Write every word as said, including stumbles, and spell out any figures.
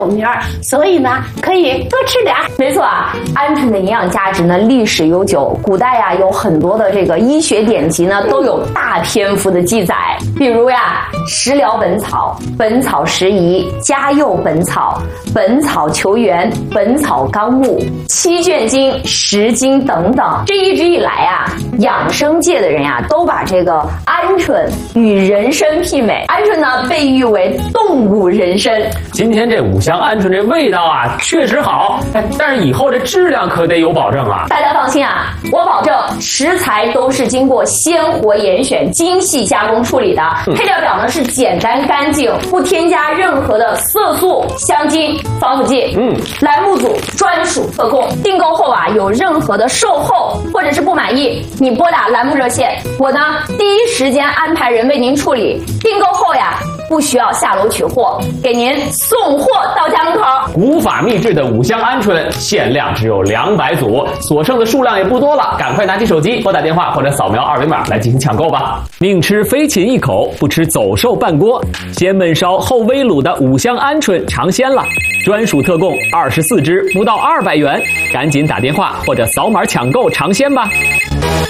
名儿，所以呢可以多吃点。 没错啊，鹌鹑的营养价值呢历史悠久，古代呀有很多的这个医学典籍呢都有大篇幅的记载，比如呀《食疗本草》《本草拾遗》《嘉佑本草》《本草求源》《本草纲目》七卷经、十经等等。这一直以来啊，养生界的人呀都把这个鹌鹑与人参媲美，鹌鹑呢被誉为动物人参。 今天这五香鹌鹑这味道啊确实好，但是以后这质量可得有保证啊。 大家放心啊，我保证食材都是经过鲜活严选、精细加工处理的， 嗯、 配料表呢是简单干净，不添加任何的色素、香精、防腐剂。 嗯， 栏目组专属特供，订购后啊有任何的售后或者是不满意，你拨打栏目热线，我呢第一时间安排人为您处理。订购后呀，不需要下楼取货，给您送货到家门口。 古法秘制的五香鹌鹑限量只有两百组，所剩的数量也不多了，赶快拿起手机拨打电话或者扫描二维码来进行抢购吧。 宁吃飞禽一口，不吃走兽半锅，先焖烧后煨卤的五香鹌鹑尝鲜了，专属特供二十四只，不到二百元，赶紧打电话或者扫码抢购尝鲜吧。